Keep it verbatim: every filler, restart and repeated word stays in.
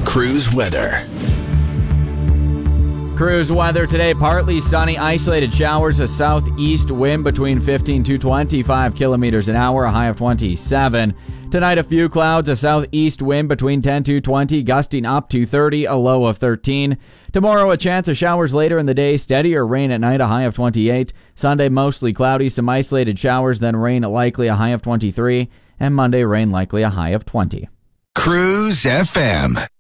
Cruise weather. Cruise weather today, partly sunny, isolated showers, a southeast wind between fifteen to twenty-five kilometers an hour, a high of twenty-seven. Tonight, a few clouds, a southeast wind between ten to twenty, gusting up to thirty, a low of thirteen. Tomorrow, a chance of showers later in the day, steadier rain at night, a high of twenty-eight. Sunday, mostly cloudy, some isolated showers, then rain likely, a high of twenty-three. And Monday, rain likely, a high of twenty. Cruise F M.